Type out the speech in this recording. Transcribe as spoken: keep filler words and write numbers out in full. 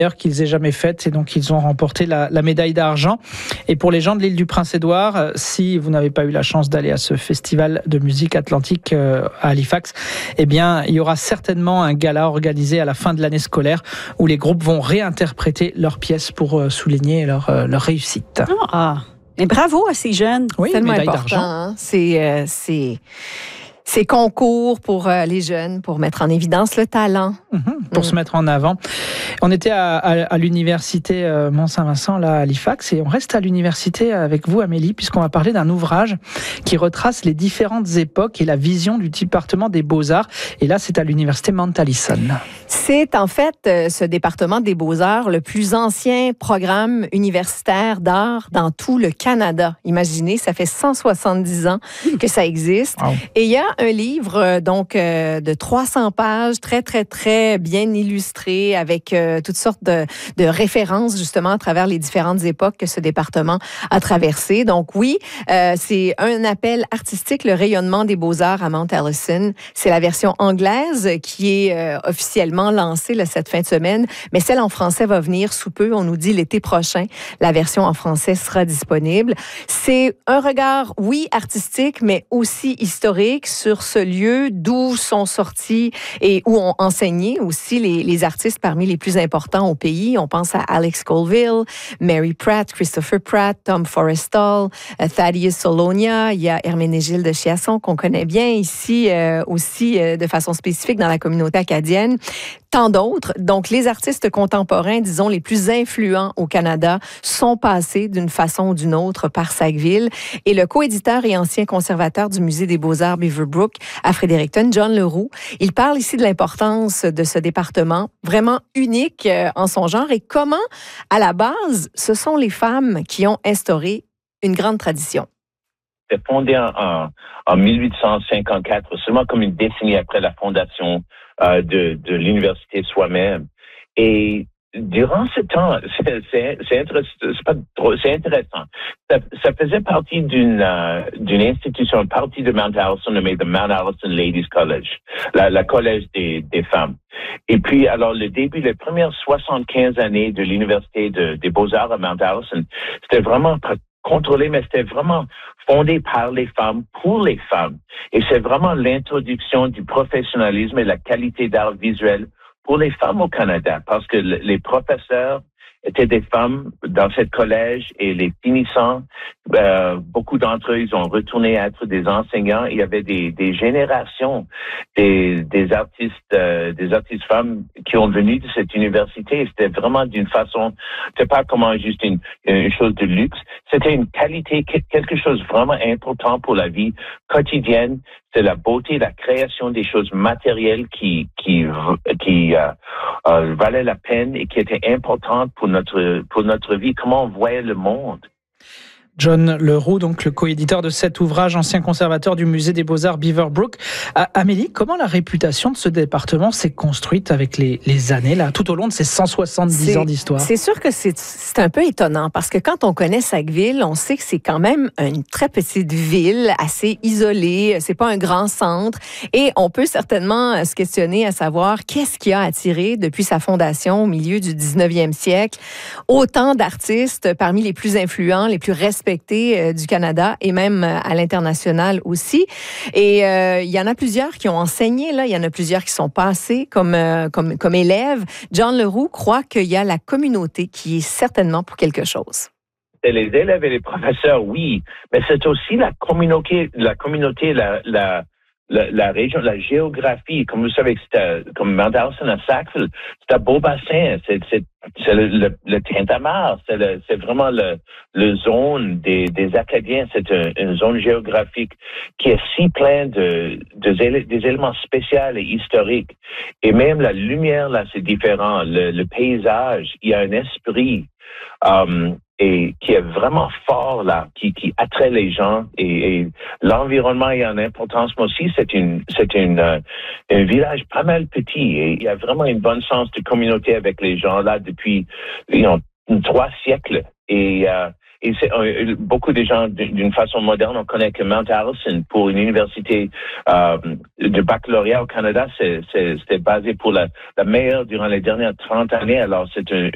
qu'ils aient jamais faiite, et donc ils ont remporté la, la médaille d'argent. Et pour les gens de l'île du Prince-Édouard, si vous n'avez pas eu la chance d'aller à ce festival de musique atlantique à Halifax, eh bien il y aura certainement un gala organisé à la fin de l'année scolaire où les groupes vont réinterpréter leurs pièces pour souligner leur, leur réussite. Ah, et bravo à ces jeunes. Oui, c'est tellement médaille important. d'argent. Hein? C'est, euh, c'est, c'est concours pour euh, les jeunes, pour mettre en évidence le talent. Mmh, pour mmh. se mettre en avant. On était à, à, à l'université euh, Mont-Saint-Vincent, là, à Halifax, et on reste à l'université avec vous, Amélie, puisqu'on va parler d'un ouvrage qui retrace les différentes époques et la vision du département des Beaux-Arts. Et là, c'est à l'université Mount Allison. C'est en fait euh, ce département des Beaux-Arts le plus ancien programme universitaire d'art dans tout le Canada. Imaginez, ça fait cent soixante-dix ans que ça existe. Wow. Et il y a un livre euh, donc euh, de trois cents pages, très, très, très bien illustré, avec euh, toutes sortes de, de références justement à travers les différentes époques que ce département a traversées. Donc oui, euh, c'est un appel artistique, le rayonnement des Beaux-Arts à Mount Allison. C'est la version anglaise qui est euh, officiellement lancée là, cette fin de semaine, mais celle en français va venir sous peu. On nous dit l'été prochain, la version en français sera disponible. C'est un regard, oui, artistique, mais aussi historique sur ce lieu d'où sont sortis et où ont enseigné aussi les, les artistes parmi les plus importants au pays. On pense à Alex Colville, Mary Pratt, Christopher Pratt, Tom Forrestal, euh, Thaddeus Solonia. Il y a Herménégilde de Chiasson qu'on connaît bien ici euh, aussi euh, de façon spécifique dans la communauté acadienne. Tant d'autres. Donc, les artistes contemporains, disons, les plus influents au Canada sont passés d'une façon ou d'une autre par Sackville. Et le coéditeur et ancien conservateur du Musée des Beaux-Arts Beaverbrook à Fredericton, John Leroux, il parle ici de l'importance de ce département vraiment unique en son genre et comment, à la base, ce sont les femmes qui ont instauré une grande tradition. C'était fondé en, en mille huit cent cinquante-quatre, seulement comme une décennie après la fondation euh, de, de l'université soi-même. Et durant ce temps, c'est, c'est, c'est, intéressant, c'est, pas trop, c'est intéressant. Ça, ça faisait partie d'une, euh, d'une institution, partie de Mount Allison, nommée the Mount Allison Ladies College, la, la collège des, des femmes. Et puis, alors, le début, les premières soixante-quinze années de l'université de, des Beaux-Arts à Mount Allison, c'était vraiment contrôlé, mais c'était vraiment fondé par les femmes, pour les femmes. Et c'est vraiment l'introduction du professionnalisme et la qualité d'art visuel pour les femmes au Canada, parce que les professeurs étaient des femmes dans cette collège et les finissants, euh, beaucoup d'entre eux, ils ont retourné être des enseignants. Il y avait des, des générations des, des artistes, euh, des artistes femmes qui ont venu de cette université. C'était vraiment d'une façon, c'est pas comment juste une, une chose de luxe. C'était une qualité, quelque chose vraiment important pour la vie quotidienne. C'est la beauté, la création des choses matérielles qui qui qui euh, euh, valaient la peine et qui étaient importantes pour notre pour notre vie. Comment on voyait le monde. John Leroux, donc le coéditeur de cet ouvrage, ancien conservateur du Musée des Beaux-Arts Beaverbrook. Ah, Amélie, comment la réputation de ce département s'est construite avec les, les années, là, tout au long de ces cent soixante-dix c'est, ans d'histoire? C'est sûr que c'est, c'est un peu étonnant parce que quand on connaît Sackville, on sait que c'est quand même une très petite ville, assez isolée, c'est pas un grand centre et on peut certainement se questionner à savoir qu'est-ce qui a attiré depuis sa fondation au milieu du dix-neuvième siècle autant d'artistes parmi les plus influents, les plus respectés respectés du Canada et même à l'international aussi. Et euh, il y en a plusieurs qui ont enseigné, là. Il y en a plusieurs qui sont passés comme, euh, comme, comme élèves. John Leroux croit qu'il y a la communauté qui est certainement pour quelque chose. C'est les élèves et les professeurs, oui, mais c'est aussi la communauté, la communauté, la, la, la, la région, la géographie. Comme vous savez, c'est comme Mount Allison à Sackville, c'est un beau bassin, c'est, c'est C'est le, le, le Tintamarre, c'est, le, c'est vraiment le, le zone des, des Acadiens. C'est un, une zone géographique qui est si pleine de, de, de des éléments spéciaux et historiques. Et même la lumière, là, c'est différent. Le, le paysage, il y a un esprit um, et qui est vraiment fort, là, qui, qui attrait les gens. Et, et l'environnement est en importance. Mais aussi, c'est, une, c'est une, euh, un village pas mal petit. Et il y a vraiment une bonne sens de communauté avec les gens, là, depuis you know, trois siècles. Et, euh, et c'est, euh, beaucoup de gens, d'une façon moderne, on connaît que Mount Allison, pour une université euh, de baccalauréat au Canada, c'est, c'est, c'était basé pour la, la meilleure durant les dernières trente années. Alors, c'est un,